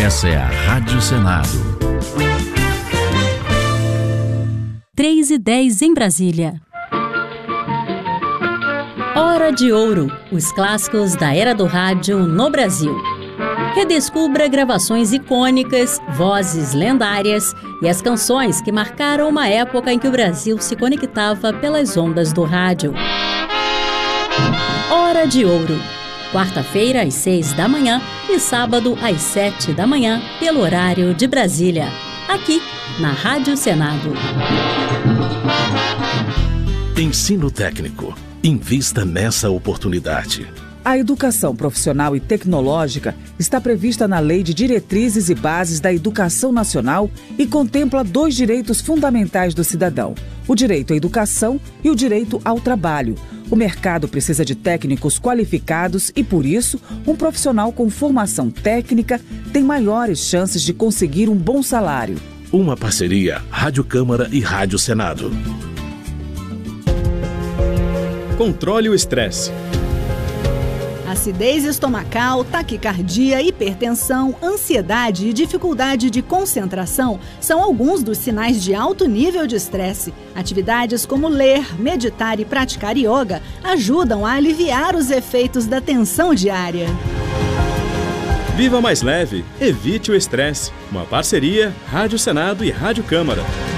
Essa é a Rádio Senado. 3h10 em Brasília. Hora de Ouro, os clássicos da era do rádio no Brasil. Redescubra gravações icônicas, vozes lendárias e as canções que marcaram uma época em que o Brasil se conectava pelas ondas do rádio. Hora de Ouro. Quarta-feira às 6 da manhã e sábado às 7 da manhã, pelo horário de Brasília. Aqui, na Rádio Senado. Ensino técnico. Invista nessa oportunidade. A educação profissional e tecnológica está prevista na Lei de Diretrizes e Bases da Educação Nacional e contempla 2 direitos fundamentais do cidadão: o direito à educação e o direito ao trabalho. O mercado precisa de técnicos qualificados e, por isso, um profissional com formação técnica tem maiores chances de conseguir um bom salário. Uma parceria Rádio Câmara e Rádio Senado. Controle o estresse. Acidez estomacal, taquicardia, hipertensão, ansiedade e dificuldade de concentração são alguns dos sinais de alto nível de estresse. Atividades como ler, meditar e praticar yoga ajudam a aliviar os efeitos da tensão diária. Viva mais leve, evite o estresse. Uma parceria Rádio Senado e Rádio Câmara.